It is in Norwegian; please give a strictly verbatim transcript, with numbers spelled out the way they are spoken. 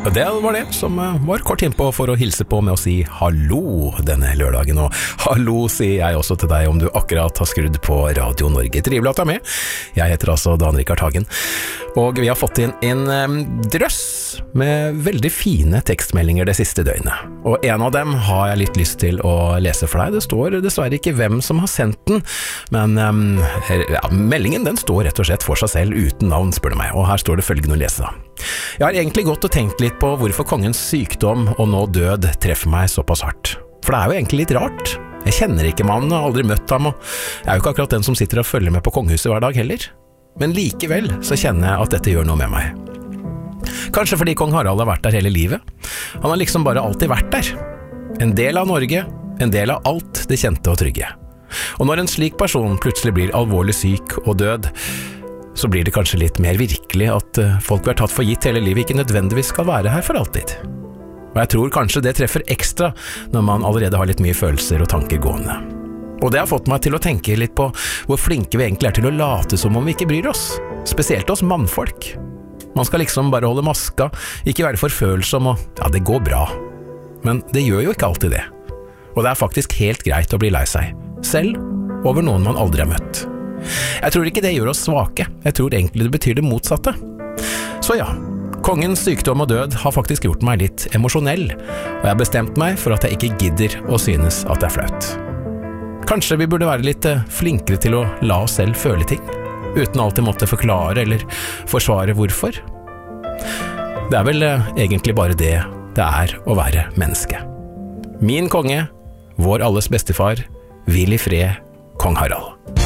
Det var det som var kort innpå for å hilse på med å si hallo denne lørdagen, og hallo sier jeg også til deg om du akkurat har skrudd på Radio Norge. Trivelig at du er med. Jeg heter altså Dan Rikard Hagen, og vi har fått inn en drøss med veldig fine tekstmeldinger det siste døgnet. Og en av dem har jeg litt lyst til å lese for deg. Det står dessverre ikke hvem som har sendt den, men um, ja, meldingen den står rett og slett for seg selv uten navn, spør du meg, og her står det følgende å lese. Jeg har egentlig gått og tenkt litt på hvorfor kongens sykdom og nå død treffer meg såpass hardt. For det er jo egentlig litt rart. Jeg kjenner ikke mannen, har aldri møtt ham, og jeg er jo ikke akkurat den som sitter og følger med på kongehuset hver dag heller. Men likevel så kjenner jeg at dette gjør noe med meg. Kanskje fordi kong Harald har vært der hele livet. Han har liksom bare alltid vært der. En del av Norge, en del av alt det kjente og trygge. Og når en slik person plutselig blir alvorlig syk og død, så blir det kanskje litt mer virkelig at folk vi har tatt for gitt hele livet ikke nødvendigvis skal være her for alltid. Og jeg tror kanskje det treffer ekstra når man allerede har litt mye følelser og tanker gående. Og det har fått meg til å tenke litt på hvor flinke vi egentlig er til å late som om vi ikke bryr oss, spesielt oss mannfolk. Man skal liksom bare holde maska, ikke være for følsom og ja, det går bra. Men det gjør jo ikke alltid det. Og det er faktisk helt greit å bli lei seg, selv over noen man aldri har møtt. Jeg tror ikke det gjør oss svake, jeg tror egentlig det betyr det motsatte. Så ja, kongens sykdom og død har faktisk gjort meg litt emosjonell, og jeg har bestemt meg for at jeg ikke gidder å synes at det er flaut. Kanskje vi burde være litt flinkere til å la oss selv føle ting, uten alltid måtte forklare eller forsvare hvorfor. Det er vel egentlig bare det det er å være menneske. Min konge, vår alles bestefar, hvil i fred, kong Harald.